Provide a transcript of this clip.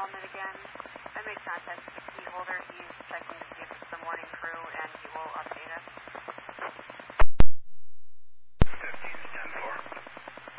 element again. I made contact with the key holder. He's checking